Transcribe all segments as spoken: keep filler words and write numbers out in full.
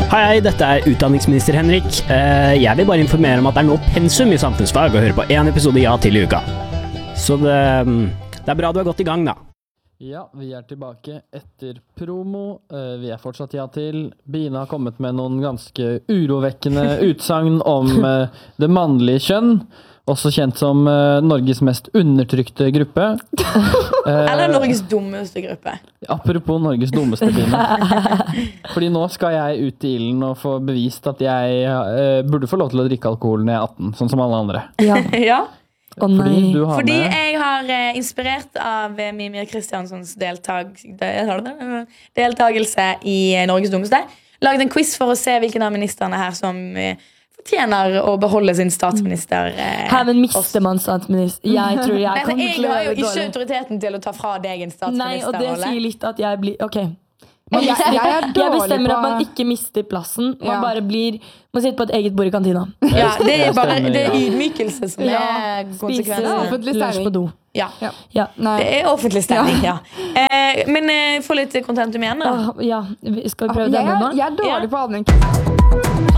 Hei, hei, dette er utdanningsminister Henrik. Eh, Jeg vil bare informere om at det er nå pensum i samfunnsfag å høre på en episode Ja til i uka. Så det, det er bra du har gått i gang, da. Ja, vi er tilbake etter promo. Eh, Vi er fortsatt Ja til. Bina har kommet med noen ganske urovekkende utsagn om eh, det mannlige kjønn. Også kjent som uh, Norges mest undertrykte gruppe. uh, Eller Norges dummeste gruppe. Apropos Norges dummeste, Bina. Fordi nå skal jeg ut i ilden og få bevist at jeg uh, burde få lov til å drikke alkohol når jeg er atten, sånn som alle andre. Ja. ja. Oh, Fordi, du har Fordi med... jeg har uh, inspirert av uh, Mimir Kristianssons deltag deltagelse i uh, Norges dummeste. Laget en quiz for å se hvilken av ministerne her som... Uh, tjener å beholde sin statsminister eh, Her, men mister man statsminister? Jeg tror jeg Nei, kommer jeg til å har jo gjøre det ikke dårlig. autoriteten til å ta fra deg en Nei, og det statsministerrolle. sier litt at jeg blir Ok, Men jeg, jeg er jeg dårlig bestemmer på at man ikke mister plassen. Man Ja. bare blir Må sitte på et eget bord i kantina. Ja, det er Jeg bare stemmer, det er ja. ydmykelse som Ja. er Spise konsekvensen. offentlig lunsj på do. Ja. Ja. Ja. Nei. Det er offentlig stemning, ja. Eh, men eh, få litt kontentum igjen, da. Åh, ja. Skal vi prøve jeg, denne er, nå? jeg er dårlig Ja. på allmenn.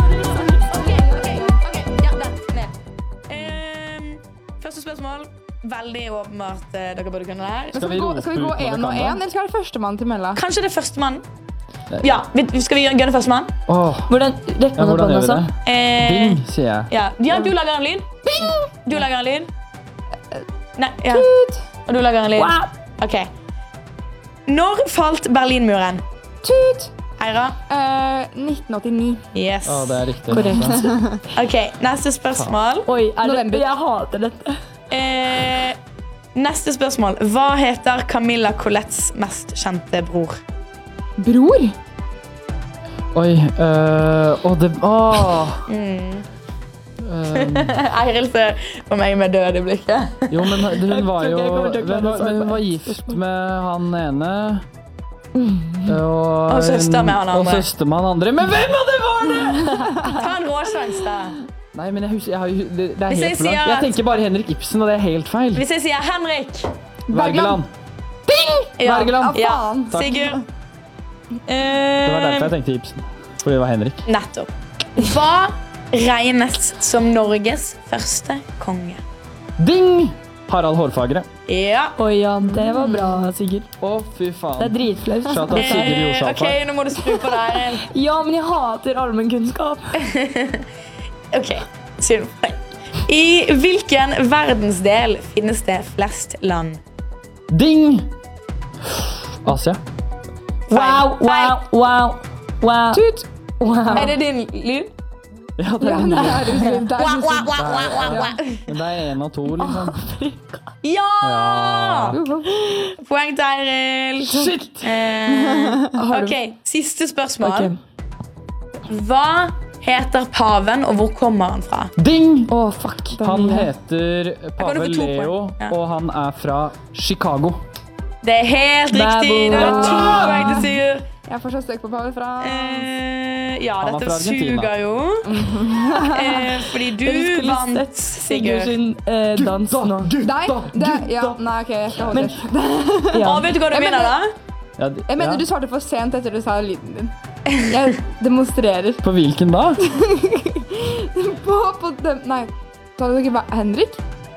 Første spørsmål. Veldig åpenbart eh, dere burde kunne det her. Skal Skal vi vi gå, rope skal vi ut gå når vi en kan og det? en, eller skal det være førstemann til mølla? Kanskje det er førstemann. Ja, vi- skal vi gjøre førstemann? Åh, Hvordan rekker ja, man opp hvordan hånden gjør vi også? det? Eh, Ding, sier jeg. ja. ja, du lager en lyd. Du lager en lyd. Nei, ja. Og du lager en lyd. Ok. Når falt Berlinmuren? Tut! Eira? Eh, nitten åttini. Yes. Å, det er riktig. Korrekt. Ok, neste spørsmål. Oi, er det, November. jeg hater dette. Eh, neste spørsmål. Hva heter Camilla Colettes mest kjente bror? Bror? Oi, øh, å, det... Åh. Mm. Um, Eiril ser på meg med død i blikket. jo, men hun var Jeg jo... tror ikke jeg kommer til å klare Hun var, å svare men hun på var ett gift med han ene. Og, Og søster med han andre. Og søster med han andre. Men hvem av det var det? Ta en råsjans, da. Nei, men jeg husker... Jeg har, jo- det, det er Hvis jeg helt blankt. sier Jeg at- tenker bare Henrik Ibsen, og det er helt feil. Hvis jeg sier Henrik. Wergeland. Ja. Wergeland. Ja. Takk. Sigurd. Det var derfor Eh, jeg tenkte Ibsen. Fordi det var Henrik. nettopp. Hva regnes som Norges første konge? Ding! Harald Hårfagre. Ja. Oi, ja, det var bra, Sigurd. Å, fy Det er faen. dritflaut. Shout out Sigurd Eh, Jorsalfa. ok, nå må du skru på der. Ja, men jeg hater allmennkunnskap. Ok, synd for deg. I hvilken verdensdel finnes det flest land? Ding! Asia. Wow, wow, wow, wow. Tut! wow. Er det din lyd? Ja, det Ja, er, det er det. Det er Wah, liksom- wah, wah, wah, wah, wah. men det er en av to, liksom. Ja! Ja. Poeng til Eiril. Shit! Eh, ok, siste spørsmål. Ok. Hva heter paven, og hvor kommer han fra? Ding! Åh, fuck. Han heter kan Pave du få to Leo, poeng. Ja. og han er fra Chicago. Det er helt riktig. Det er to poeng til Sigurd. Jeg er fortsatt støk på Pave fra Eh, ja, Han var dette fra Argentina. suger jo. Eh, fordi du Dere skulle vant, sett Sigurd Sigurd. sin eh, dans nå. Nei, det, ja, nei, ok, jeg skal holde Men- kjeft. Ja. Og vet du hva du Jeg mener da? Ja, d- Jeg mener ja. du svarte for sent etter du sa lyden din. Jeg demonstrerer. På hvilken da? På, på den, nei, sa du ikke hva- Henrik?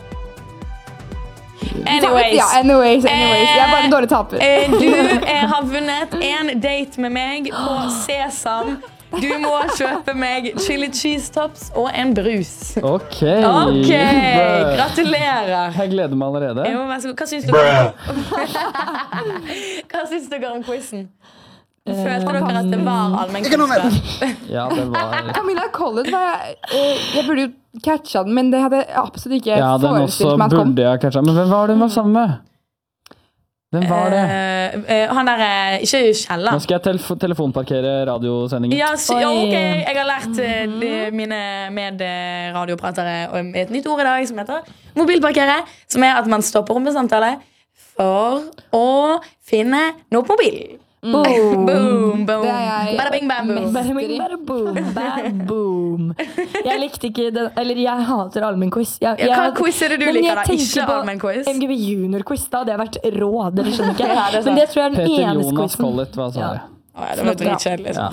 Anyways. Ja, anyways, anyways. Jeg er bare en dårlig taper. Eh, du eh, har vunnet en date med meg på Sesam. Du må kjøpe meg chili cheese tops og en brus. Ok. Ok, Bø. gratulerer. Jeg gleder meg allerede. Jo, vær så god. Hva syns dere om Hva syns dere om quizen? Følte dere at det var allmennkunnskap? Ja, det var... Camilla Collett var jeg, eh, jeg burde jo catcha den, men det hadde jeg absolutt ikke Ja, den også forestilt meg at kom. burde jeg kanskje... Men hvem var det hun var sammen med? Hvem var det? Eh, eh, han der eh, Ikke Nå Kjella. skal jeg telef telefonparkere radiosendingen. Ja, s- ja, Oi. ok. Jeg har lært eh, de, mine medradiopratere om et nytt ord i dag som heter mobilparkere. Som er at man stopper rombesamtale for å finne noe på mobilen. Boom. Boom, boom. Det er jeg Bada bing, bam, boom. mest- Bada bing, bada boom, bada boom. Jeg likte ikke den, eller jeg hater allmennquiz. Jeg- Ja, hva jeg- quiz er det du Men liker jeg da? tenker Ikke på allmennquiz? M G B Junior-quiz da, det har vært rå, dere skjønner ikke. Ja, det er sant. Men det tror jeg er den Peter eneste Jonas quizen. Collett, hva sa Ja. jeg? Å, ja, det var dritkjedelig. Ja. Ja.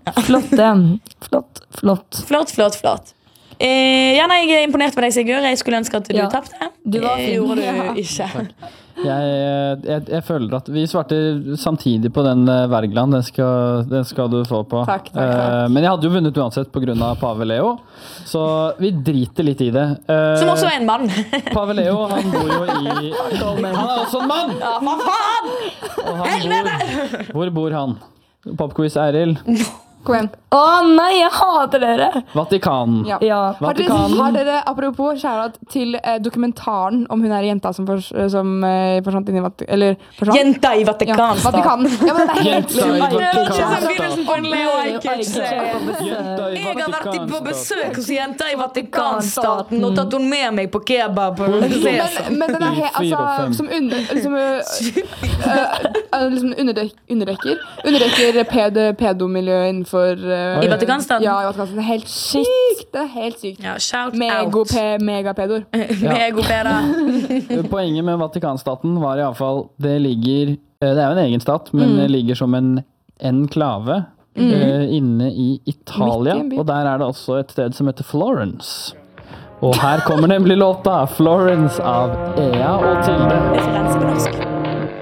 Flott, det. Flott, flott. Flott, flott, flott. Eh, ja, nei, jeg er imponert på deg, Sigurd. Jeg skulle ønske at du Ja. tapte. Du var Eh, fin. gjorde Ja. du ikke. Jeg, jeg, jeg føler at vi svarte samtidig på den eh, Wergeland. Den skal, den skal du få på. Takk, takk, takk. Eh, men jeg hadde jo vunnet uansett pga. Pave Leo, så vi driter litt i det. Eh, Som også er en mann. Pave Leo, han bor jo i Han er også en mann! Ja, hva faen? Og han bor, hvor bor han? Popquiz Eiril. Kom igjen. Å nei, jeg hater dere! Vatikanen. Ja. Ja. Har dere, Vatikanen. har dere, apropos kjærlighet, til eh, dokumentaren om hun er jenta som, fors, som eh, forsvant inn i Vatikanen? Eller forsvant? Jenta i Ja, Vatikanstat. Vatikanen. Ja, men det er helt Jenta i Det er ikke som Vatikanstat. begynnelsen på en Leo Ajkic-serie. Jenta i Jeg har vært på Vatikanstat. besøk hos jenta i Vatikanstaten og tatt hun med meg på kebab. men, men den er he, Fire og altså, fem. som under, liksom, øh, øh, liksom underdek, underdekker Underdekker pedo, pedomiljøet innenfor øh, I Vatikanstaten? Ja, i Vatikanstaten. Det er helt sykt. Det er helt sykt. Ja, shout out. Megope, megapedoer. Megopeda. Poenget med Vatikanstaten var iallfall Det ligger eh, Det er jo en egen stat, men det ligger som en enklave eh, inne i Italia. Midt i en by. Og der er det også et sted som heter Florence. Og her kommer nemlig låta 'Florence' av Ea og Tilde. Det er Firenze på norsk.